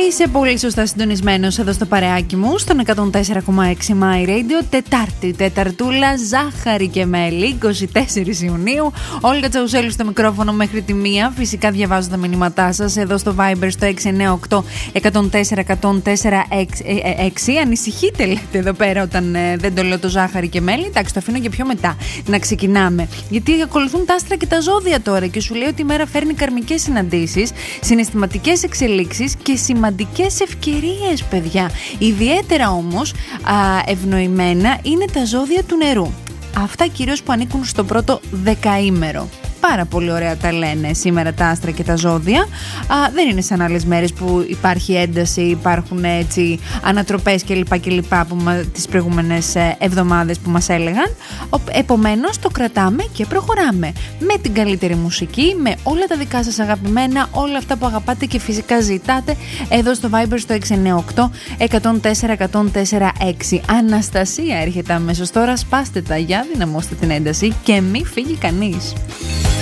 Είσαι πολύ σωστά συντονισμένος εδώ στο παρεάκι μου, στον 104,6 My Radio. Τετάρτη, τεταρτούλα, ζάχαρη και μέλι, 24 Ιουνίου. Όλγα Τσαουσέλου στο μικρόφωνο μέχρι τη 1. Φυσικά διαβάζω τα μηνύματά σας εδώ στο Viber στο 698-104-104-6. Ανησυχείτε, λέτε εδώ πέρα, όταν δεν το λέω το ζάχαρη και μέλι. Εντάξει, το αφήνω και πιο μετά να ξεκινάμε. Γιατί ακολουθούν τα άστρα και τα ζώδια τώρα και σου λέει ότι η μέρα φέρνει καρμικές συναντήσεις, συναισθηματικές εξελίξεις και σημαντικές ευκαιρίες, παιδιά. Ιδιαίτερα όμως ευνοημένα είναι τα ζώδια του νερού. Αυτά κυρίως που ανήκουν στο πρώτο δεκαήμερο. Πάρα πολύ ωραία τα λένε σήμερα τα άστρα και τα ζώδια. Δεν είναι σαν άλλες μέρες που υπάρχει ένταση, υπάρχουν έτσι ανατροπές κλπ. Τις προηγούμενες εβδομάδες που μας έλεγαν. Επομένως το κρατάμε και προχωράμε με την καλύτερη μουσική, με όλα τα δικά σας αγαπημένα, όλα αυτά που αγαπάτε και φυσικά ζητάτε εδώ στο Viber στο 698-104-104-6. Αναστασία έρχεται αμέσως τώρα, σπάστε τα, για δυναμώστε την ένταση και μη φύγει κανείς.